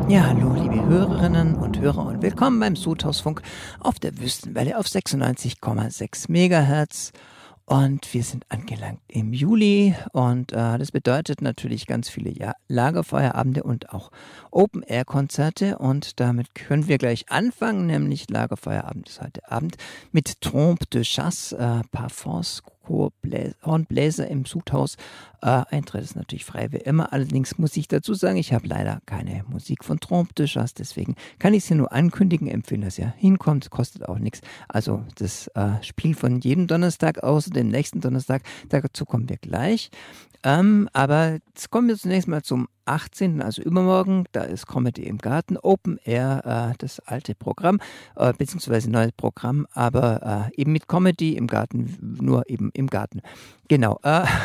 Ja, hallo, liebe Hörerinnen und Hörer und willkommen beim Sudhausfunk auf der Wüstenwelle auf 96,6 Megahertz. Und wir sind angelangt im Juli und das bedeutet natürlich ganz viele Lagerfeuerabende und auch Open-Air-Konzerte. Und damit können wir gleich anfangen, nämlich Lagerfeuerabend ist heute Abend mit Trompe de Chasse, Parfums, Hornbläser im Sudhaus. Eintritt ist natürlich frei wie immer. Allerdings muss ich dazu sagen, ich habe leider keine Musik von Trompe de Chasse, deswegen kann ich es hier nur ankündigen, empfehlen, dass ihr hinkommt, kostet auch nichts. Also das Spiel von jedem Donnerstag außer dem nächsten Donnerstag, dazu kommen wir gleich. Aber jetzt kommen wir zunächst mal zum 18., also übermorgen, da ist Comedy im Garten, Open Air, das alte Programm, beziehungsweise neues Programm, aber eben mit Comedy im Garten, nur eben im Garten. Genau.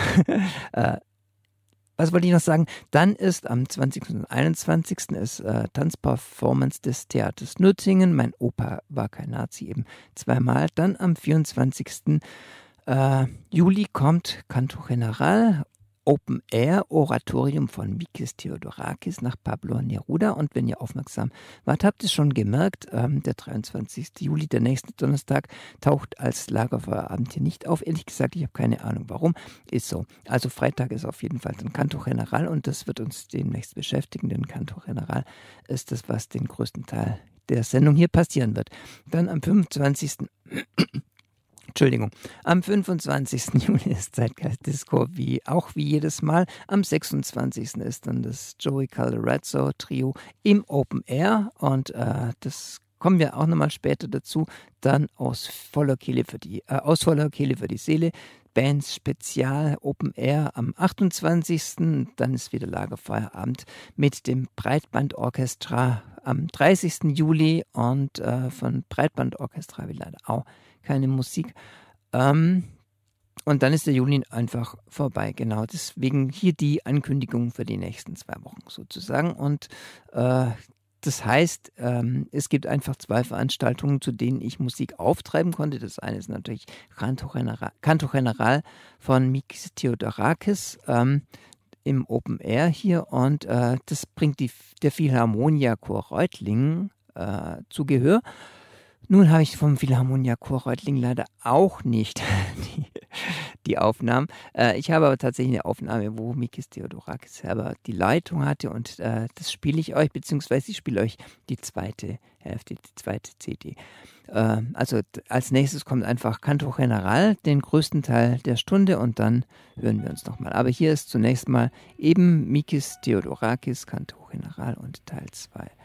Was wollte ich noch sagen? Dann ist am 20. und 21. ist Tanzperformance des Theaters Nürtingen. Mein Opa war kein Nazi, eben zweimal. Dann am 24. Juli kommt Canto General, Open Air Oratorium von Mikis Theodorakis nach Pablo Neruda. Und wenn ihr aufmerksam wart, habt ihr schon gemerkt, der 23. Juli, der nächste Donnerstag, taucht als Lagerfeuerabend hier nicht auf. Ehrlich gesagt, ich habe keine Ahnung warum. Ist so. Also Freitag ist auf jeden Fall dann Canto General und das wird uns demnächst beschäftigen, denn Canto General ist das, was den größten Teil der Sendung hier passieren wird. Dann am 25. Am 25. Juli ist Zeitgeist Disco, wie jedes Mal. Am 26. ist dann das Joey Calderazzo Trio im Open Air und das kommen wir auch nochmal später dazu. Dann aus voller Kehle für die Seele. Bands Spezial Open Air am 28. Dann ist wieder Lagerfeuerabend mit dem Breitbandorchestra am 30. Juli und von Breitbandorchestra habe ich leider auch keine Musik. Und dann ist der Juli einfach vorbei, genau. Deswegen hier die Ankündigung für die nächsten 2 Wochen sozusagen. Und das heißt, es gibt einfach 2 Veranstaltungen, zu denen ich Musik auftreiben konnte. Das eine ist natürlich Canto General von Mikis Theodorakis im Open Air hier. Und das bringt der Philharmonia-Chor Reutlingen zu Gehör. Nun habe ich vom Philharmonia-Chor Reutlingen leider auch nicht die Aufnahmen. Ich habe aber tatsächlich eine Aufnahme, wo Mikis Theodorakis selber die Leitung hatte und das spiele ich euch, beziehungsweise ich spiele euch die zweite Hälfte, die zweite CD. Also als nächstes kommt einfach Canto General, den größten Teil der Stunde und dann hören wir uns nochmal. Aber hier ist zunächst mal eben Mikis Theodorakis, Canto General und Teil 2.